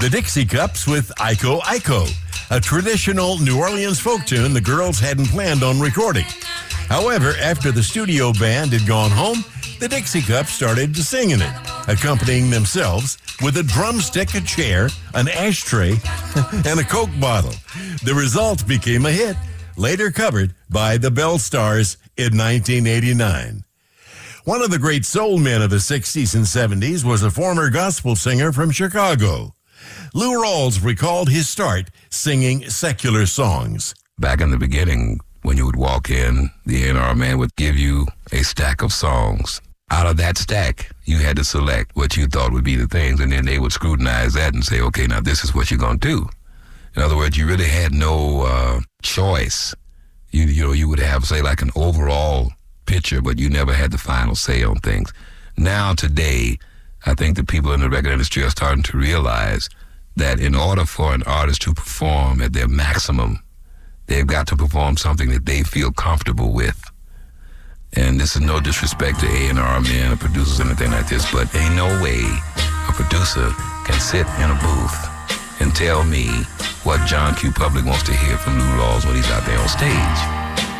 The Dixie Cups with Iko Iko, a traditional New Orleans folk tune the girls hadn't planned on recording. However, after the studio band had gone home, the Dixie Cups started to sing in it, accompanying themselves with a drumstick, a chair, an ashtray, and a Coke bottle. The result became a hit, later covered by the Bell Stars in 1989. One of the great soul men of the 60s and 70s was a former gospel singer from Chicago. Lou Rawls recalled his start singing secular songs. Back in the beginning, when you would walk in, the A&R man would give you a stack of songs. Out of that stack, you had to select what you thought would be the things, and then they would scrutinize that and say, okay, now this is what you're going to do. In other words, you really had no choice. You would have, say, like an overall picture, but you never had the final say on things. Now, today, I think the people in the record industry are starting to realize that in order for an artist to perform at their maximum, they've got to perform something that they feel comfortable with. And this is no disrespect to A&R men or producers or anything like this, but ain't no way a producer can sit in a booth and tell me what John Q. Public wants to hear from Lou Rawls when he's out there on stage.